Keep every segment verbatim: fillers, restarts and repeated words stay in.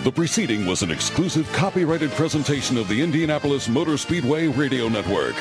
The preceding was an exclusive copyrighted presentation of the Indianapolis Motor Speedway Radio Network.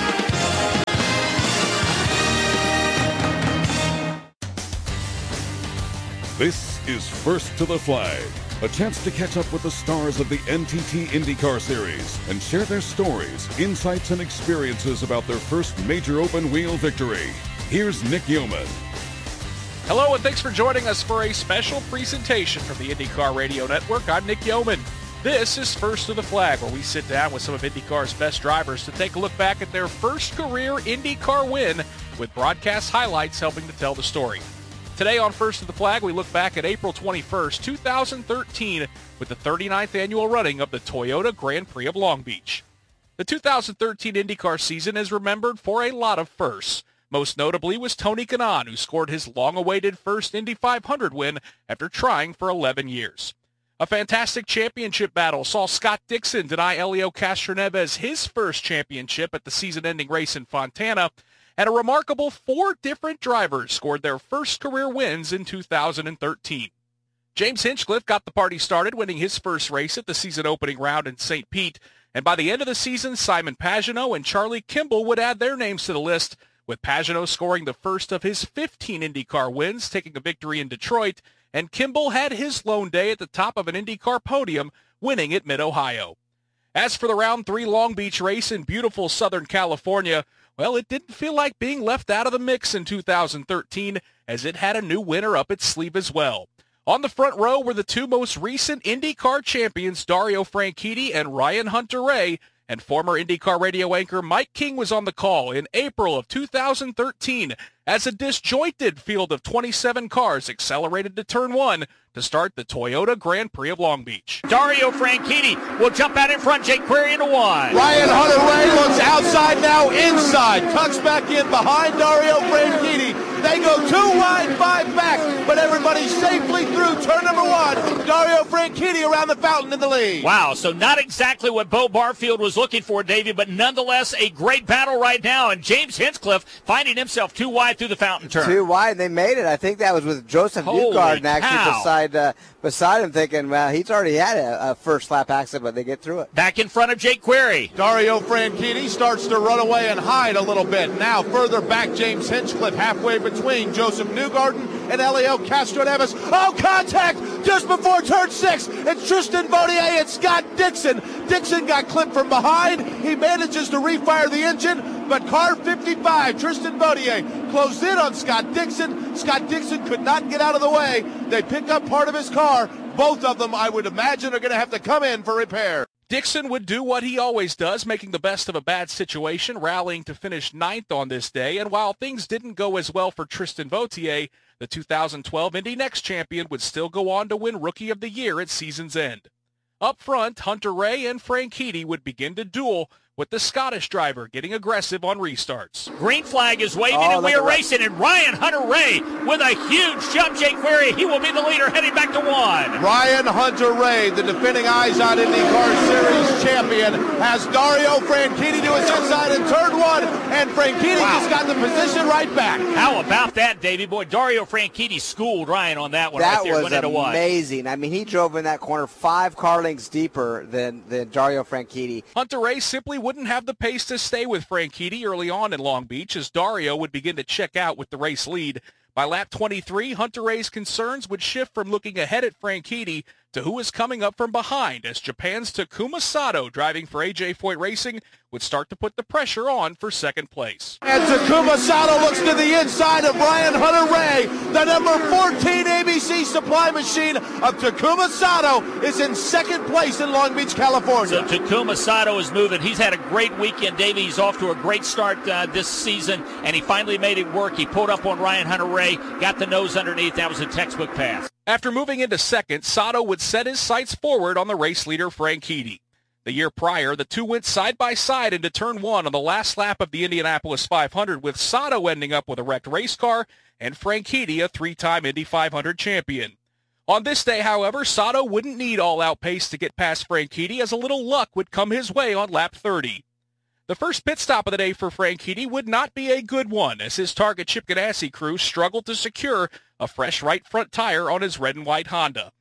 This is First to the Flag, a chance to catch up with the stars of the N T T IndyCar Series and share their stories, insights, and experiences about their first major open-wheel victory. Here's Nick Yeoman. Hello, and thanks for joining us for a special presentation from the IndyCar Radio Network. I'm Nick Yeoman. This is First to the Flag, where we sit down with some of IndyCar's best drivers to take a look back at their first career IndyCar win, with broadcast highlights helping to tell the story. Today on First to the Flag, we look back at April twenty-first, two thousand thirteen, with the thirty-ninth annual running of the Toyota Grand Prix of Long Beach. The two thousand thirteen IndyCar season is remembered for a lot of firsts. Most notably was Tony Kanaan, who scored his long-awaited first Indy five hundred win after trying for eleven years. A fantastic championship battle saw Scott Dixon deny Helio Castroneves his first championship at the season-ending race in Fontana, and a remarkable four different drivers scored their first career wins in two thousand thirteen. James Hinchcliffe got the party started, winning his first race at the season-opening round in Saint Pete, and by the end of the season, Simon Pagenaud and Charlie Kimball would add their names to the list, with Pagenaud scoring the first of his fifteen IndyCar wins, taking a victory in Detroit, and Kimball had his lone day at the top of an IndyCar podium, winning at Mid-Ohio. As for the Round three Long Beach race in beautiful Southern California, well, it didn't feel like being left out of the mix in two thousand thirteen, as it had a new winner up its sleeve as well. On the front row were the two most recent IndyCar champions, Dario Franchitti and Ryan Hunter-Reay, and former IndyCar radio anchor Mike King was on the call in April of two thousand thirteen as a disjointed field of twenty-seven cars accelerated to turn one to start the Toyota Grand Prix of Long Beach. Dario Franchitti will jump out in front, Jake Query into one. Ryan Hunter-Reay looks outside now, inside, tucks back in behind Dario Franchitti. They go two wide, five back, but everybody safely through turn number one. Dario Franchitti around the fountain in the lead. Wow, so not exactly what Bo Barfield was looking for, Davey, but nonetheless a great battle right now, and James Hinchcliffe finding himself two wide through the fountain turn. Two wide, they made it. I think that was with Joseph Holy Newgarden actually cow. beside uh, beside him, thinking, well, he's already had a, a first lap accident, but they get through it. Back in front of Jake Query. Dario Franchitti starts to run away and hide a little bit. Now further back, James Hinchcliffe halfway between Joseph Newgarden and Helio Castroneves. Oh, contact just before turn six. It's Tristan Vautier and Scott Dixon. Dixon got clipped from behind. He manages to refire the engine, but car fifty-five, Tristan Vautier, closed in on Scott Dixon. Scott Dixon could not get out of the way. They pick up part of his car. Both of them, I would imagine, are going to have to come in for repair. Dixon would do what he always does, making the best of a bad situation, rallying to finish ninth on this day. And while things didn't go as well for Tristan Vautier, the two thousand twelve Indy Next champion would still go on to win Rookie of the Year at season's end. Up front, Hunter-Reay and Franchitti would begin to duel, with the Scottish driver getting aggressive on restarts. Green flag is waving, oh, and we are right. racing, and Ryan Hunter-Reay with a huge jump. Jake Query, he will be the leader heading back to one. Ryan Hunter-Reay, the defending Izod IndyCar Series champion, has Dario Franchitti to his inside in turn one, and Franchitti wow. just got the position right back. How about that, Davey? Boy, Dario Franchitti schooled Ryan on that one that right there. was into amazing. One. I mean, he drove in that corner five car lengths deeper than, than Dario Franchitti. Hunter-Reay simply wouldn't have the pace to stay with Franchitti early on in Long Beach, as Dario would begin to check out with the race lead. By lap twenty-three, Hunter-Reay's concerns would shift from looking ahead at Franchitti to who is coming up from behind, as Japan's Takuma Sato, driving for A J Foyt Racing, would start to put the pressure on for second place. And Takuma Sato looks to the inside of Ryan Hunter-Reay. The number fourteen A B C supply machine of Takuma Sato is in second place in Long Beach, California. So Takuma Sato is moving. He's had a great weekend, Davey. He's off to a great start uh, this season, and he finally made it work. He pulled up on Ryan Hunter-Reay, got the nose underneath. That was a textbook pass. After moving into second, Sato would set his sights forward on the race leader, Franchitti. The year prior, the two went side by side into turn one on the last lap of the Indianapolis five hundred, with Sato ending up with a wrecked race car and Franchitti a three-time Indy five hundred champion. On this day, however, Sato wouldn't need all-out pace to get past Franchitti, as a little luck would come his way on lap thirty. The first pit stop of the day for Franchitti would not be a good one, as his Target Chip Ganassi crew struggled to secure a fresh right front tire on his red and white Honda.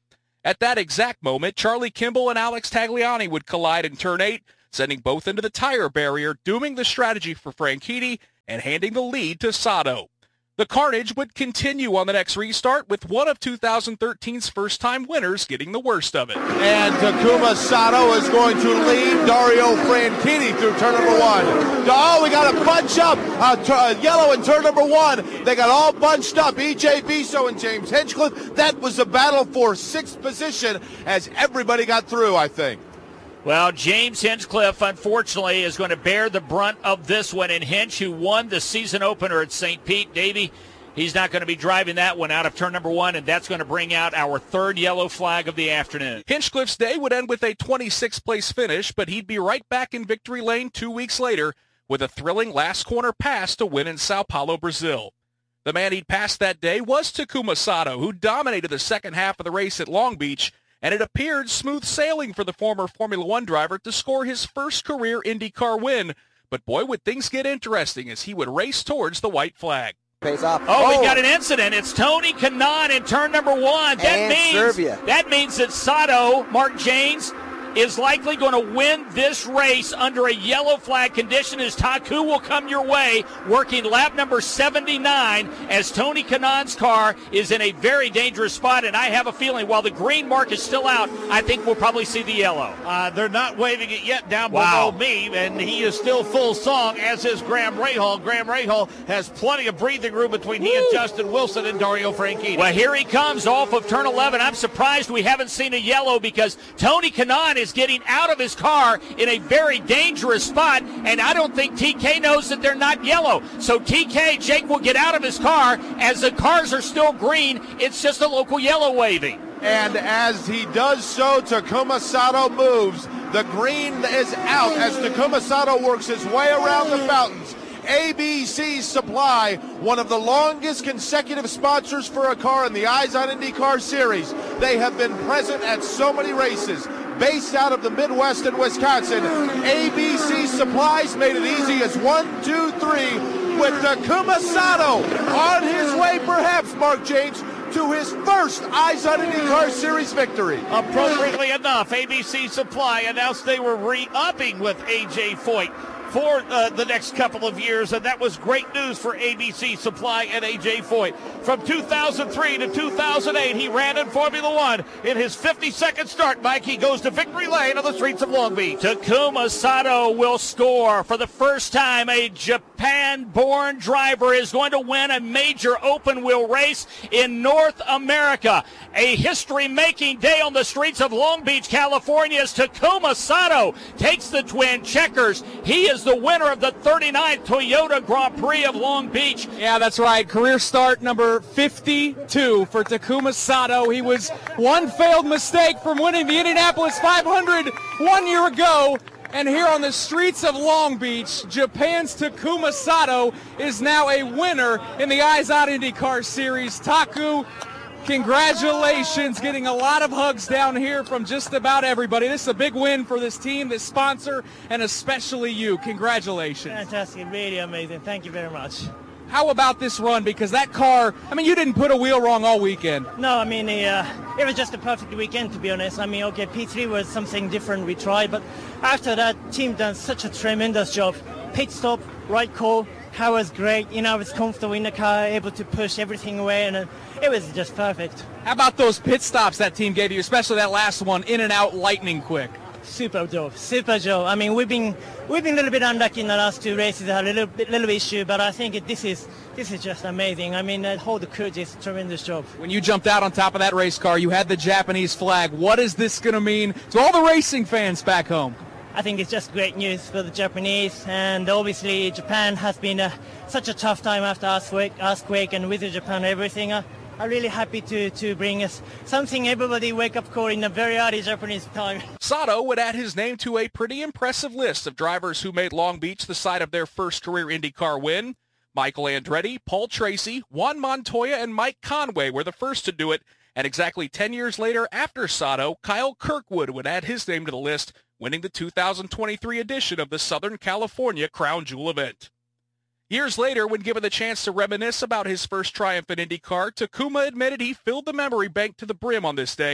At that exact moment, Charlie Kimball and Alex Tagliani would collide in turn eight, sending both into the tire barrier, dooming the strategy for Franchitti and handing the lead to Sato. The carnage would continue on the next restart, with one of two thousand thirteen's first-time winners getting the worst of it. And Takuma Sato is going to lead Dario Franchitti through turn number one. Oh, we got a bunch up. Uh, t- uh, yellow in turn number one. They got all bunched up. E J Viso and James Hinchcliffe. That was a battle for sixth position as everybody got through, I think. Well, James Hinchcliffe, unfortunately, is going to bear the brunt of this one. And Hinch, who won the season opener at Saint Pete, Davey, he's not going to be driving that one out of turn number one, and that's going to bring out our third yellow flag of the afternoon. Hinchcliffe's day would end with a twenty-sixth place finish, but he'd be right back in victory lane two weeks later with a thrilling last corner pass to win in Sao Paulo, Brazil. The man he'd passed that day was Takuma Sato, who dominated the second half of the race at Long Beach, and it appeared smooth sailing for the former Formula One driver to score his first career IndyCar win. But boy, would things get interesting as he would race towards the white flag. Pays off. Oh, oh, we got an incident. It's Tony Kanaan in turn number one. That and means Serbia. That means that Sato, Mark James, is likely going to win this race under a yellow flag condition as Taku will come your way, working lap number seventy-nine as Tony Kanaan's car is in a very dangerous spot, and I have a feeling while the green mark is still out, I think we'll probably see the yellow. Uh, they're not waving it yet down Wow. below me, and he is still full song, as is Graham Rahal. Graham Rahal has plenty of breathing room between he and Justin Wilson and Dario Franchitti. Well, here he comes off of turn eleven. I'm surprised we haven't seen a yellow because Tony Kanaan is getting out of his car in a very dangerous spot, and I don't think T K knows that they're not yellow. So T K, Jake, will get out of his car as the cars are still green. It's just a local yellow waving. And as he does so, Takuma Sato moves. The green is out as Takuma Sato works his way around the fountains. A B C Supply, one of the longest consecutive sponsors for a car in the Eyes on IndyCar series. They have been present at so many races. Based out of the Midwest and Wisconsin, A B C Supplies made it easy as one, two, three, with Takuma Sato on his way, perhaps, Mark James, to his first Eyes on IndyCar Series victory. Appropriately enough, A B C Supply announced they were re-upping with A J Foyt for uh, the next couple of years, and that was great news for A B C Supply and A J Foyt. From two thousand three to two thousand eight, he ran in Formula One. In his fifty-second start, Mike, he goes to victory lane on the streets of Long Beach. Takuma Sato will score. For the first time, a Japan-born driver is going to win a major open-wheel race in North America. A history-making day on the streets of Long Beach, California, as Takuma Sato takes the twin checkers. He is the winner of the thirty-ninth Toyota Grand Prix of Long Beach. Yeah, that's right. Career start number fifty-two for Takuma Sato. He was one failed mistake from winning the Indianapolis five hundred one year ago. And here on the streets of Long Beach, Japan's Takuma Sato is now a winner in the Eyes on IndyCar Series. Taku, congratulations, getting a lot of hugs down here from just about everybody. This is a big win for this team, this sponsor, and especially you. Congratulations. Fantastic, really amazing. Thank you very much. How about this run? Because that car, I mean, you didn't put a wheel wrong all weekend. No, I mean, uh, it was just a perfect weekend, to be honest. I mean, okay, P three was something different we tried, but after that, team done such a tremendous job. Pit stop, right call, car was great. You know, I was comfortable in the car, able to push everything away, and uh, it was just perfect. How about those pit stops that team gave you, especially that last one, in and out lightning quick? Super job, super job. I mean, we've been we've been a little bit unlucky in the last two races. Had a little bit little issue, but I think it, this is this is just amazing. I mean, that whole the crew did a tremendous job. When you jumped out on top of that race car, you had the Japanese flag. What is this going to mean to all the racing fans back home? I think it's just great news for the Japanese, and obviously Japan has been a, such a tough time after earthquake, earthquake and with the Japan everything. Uh, I'm really happy to, to bring us something everybody wake up call in a very early Japanese time. Sato would add his name to a pretty impressive list of drivers who made Long Beach the site of their first career IndyCar win. Michael Andretti, Paul Tracy, Juan Montoya, and Mike Conway were the first to do it, and exactly ten years later after Sato, Kyle Kirkwood would add his name to the list, winning the two thousand twenty-three edition of the Southern California Crown Jewel event. Years later, when given the chance to reminisce about his first triumph in IndyCar, Takuma admitted he filled the memory bank to the brim on this day,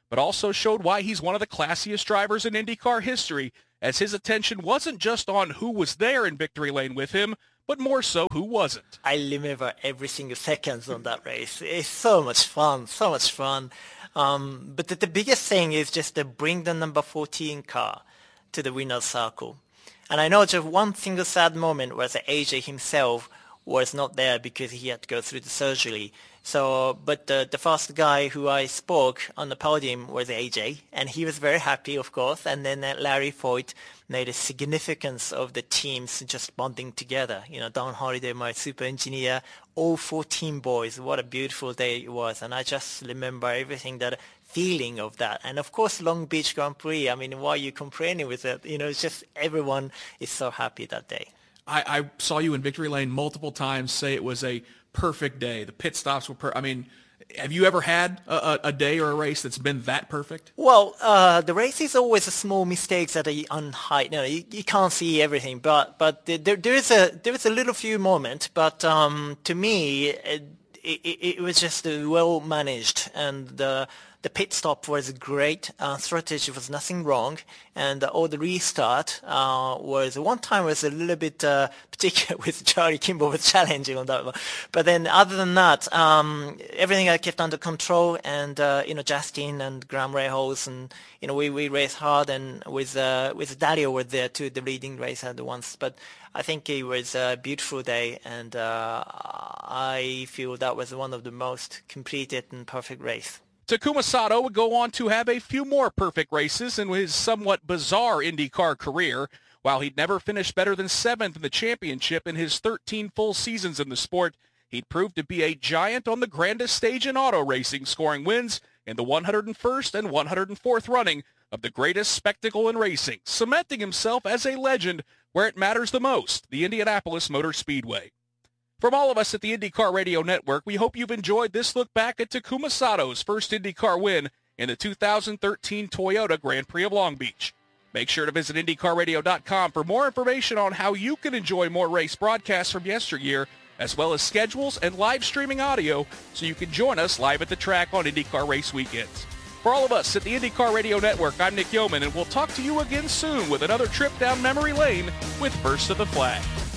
but also showed why he's one of the classiest drivers in IndyCar history, as his attention wasn't just on who was there in victory lane with him, but more so who wasn't. I remember every single second on that race. It's so much fun, so much fun. Um, but the, the biggest thing is just to bring the number fourteen car to the winner's circle. And I know just one single sad moment was that A J himself was not there because he had to go through the surgery. So, but the, the first guy who I spoke on the podium was A J, and he was very happy, of course. And then uh, Larry Foyt made a significance of the teams just bonding together. You know, Don Holiday, my super engineer, all fourteen boys. What a beautiful day it was. And I just remember everything, that feeling of that. And of course, Long Beach Grand Prix. I mean, why are you complaining with it? You know, it's just everyone is so happy that day. I, I saw you in victory lane multiple times say it was a perfect day. The pit stops were per- I mean, have you ever had a, a, a day or a race that's been that perfect? Well, uh, the race is always a small mistakes that are on high. You know, you, you can't see everything, but but there there is a there is a little few moment. But um, to me, it, it, it was just uh, well managed, and the the pit stop was great. Uh, strategy was nothing wrong, and uh, all the restart uh, was one time was a little bit uh, particular with Charlie Kimball was challenging on that one. But then other than that, um, everything I kept under control, and uh, you know, Justin and Graham Rahals, and you know, we, we raced hard, and with uh, with Dario was there too, the leading racer the once. But I think it was a beautiful day, and uh, I feel that was one of the most completed and perfect race. Takuma Sato would go on to have a few more perfect races in his somewhat bizarre IndyCar career. While he'd never finished better than seventh in the championship in his thirteen full seasons in the sport, he'd proved to be a giant on the grandest stage in auto racing, scoring wins in the one hundred first and one hundred fourth running of the greatest spectacle in racing, cementing himself as a legend where it matters the most, the Indianapolis Motor Speedway. From all of us at the IndyCar Radio Network, we hope you've enjoyed this look back at Takuma Sato's first IndyCar win in the two thousand thirteen Toyota Grand Prix of Long Beach. Make sure to visit IndyCar Radio dot com for more information on how you can enjoy more race broadcasts from yesteryear, as well as schedules and live streaming audio, so you can join us live at the track on IndyCar race weekends. For all of us at the IndyCar Radio Network, I'm Nick Yeoman, and we'll talk to you again soon with another trip down memory lane with First to the Flag.